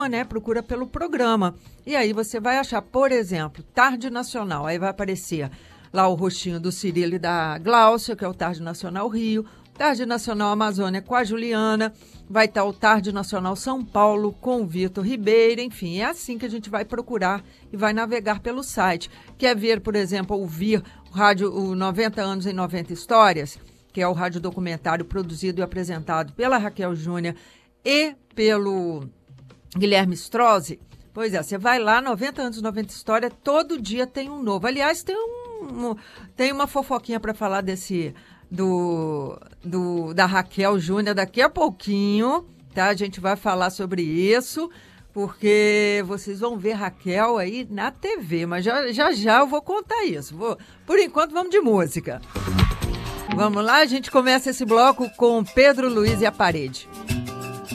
né? Procura pelo programa. E aí você vai achar, por exemplo, Tarde Nacional. Aí vai aparecer lá o rostinho do Cirilo e da Gláucia, que é o Tarde Nacional Rio. Tarde Nacional Amazônia com a Juliana. Vai estar o Tarde Nacional São Paulo com o Vitor Ribeiro. Enfim, é assim que a gente vai procurar e vai navegar pelo site. Quer ver, por exemplo, ouvir o 90 Anos em 90 Histórias, que é o rádio documentário produzido e apresentado pela Raquel Júnior e pelo Guilherme Strozzi? Pois é, você vai lá, 90 Anos, 90 História, todo dia tem um novo. Aliás, tem uma fofoquinha para falar da Raquel Júnior daqui a pouquinho, tá? A gente vai falar sobre isso, porque vocês vão ver Raquel aí na TV, mas já eu vou contar isso. Por enquanto, vamos de música. Vamos lá, a gente começa esse bloco com Pedro Luiz e a Parede.